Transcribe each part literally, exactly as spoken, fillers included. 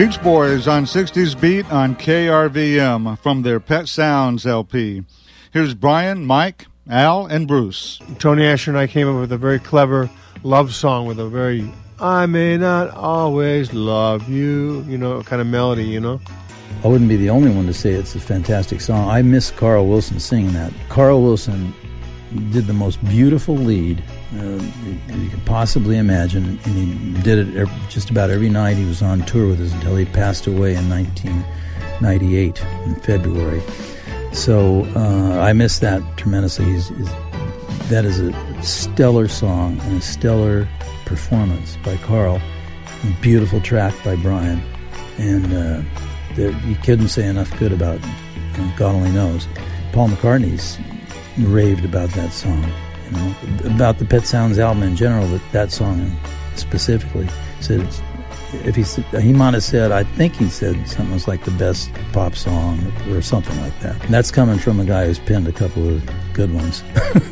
Beach Boys on sixties Beat on K R V M from their Pet Sounds L P. Here's Brian, Mike, Al, and Bruce. Tony Asher and I came up with a very clever love song with a very, I may not always love you, you know, kind of melody, you know. I wouldn't be the only one to say it's a fantastic song. I miss Carl Wilson singing that. Carl Wilson did the most beautiful lead uh, you could possibly imagine, and he did it every, just about every night. He was on tour with us until he passed away in nineteen ninety-eight in February. So uh, I miss that tremendously. He's, he's, that is a stellar song and a stellar performance by Carl. A beautiful track by Brian, and uh, there, you couldn't say enough good about uh, God Only Knows. Paul McCartney's raved about that song, you know, about the Pet Sounds album in general, but that song specifically. Said if he he might have said, I think he said something was like the best pop song or something like that. And that's coming from a guy who's penned a couple of good ones.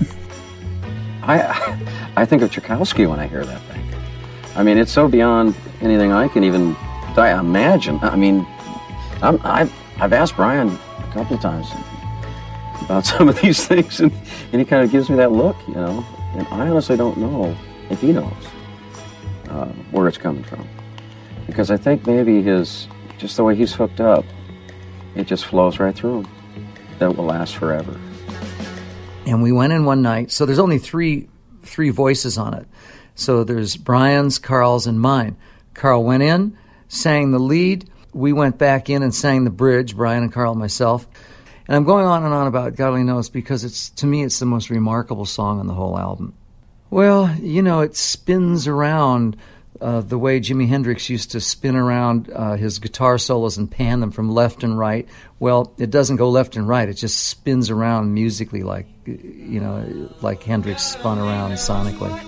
I I think of Tchaikovsky when I hear that thing. I mean, it's so beyond anything I can even I imagine. I mean, I'm, I've I've asked Brian a couple of times about some of these things, and, and he kind of gives me that look, you know, and I honestly don't know if he knows uh, where it's coming from, because I think maybe his, just the way he's hooked up, it just flows right through him. That will last forever. And we went in one night, so there's only three three voices on it. So there's Brian's, Carl's, and mine. Carl went in, sang the lead. We went back in and sang the bridge, Brian and Carl and myself. And I'm going on and on about God Only Knows because it's, to me, it's the most remarkable song on the whole album. Well, you know, it spins around uh, the way Jimi Hendrix used to spin around uh, his guitar solos and pan them from left and right. Well, it doesn't go left and right. It just spins around musically like, you know, like Hendrix spun around sonically.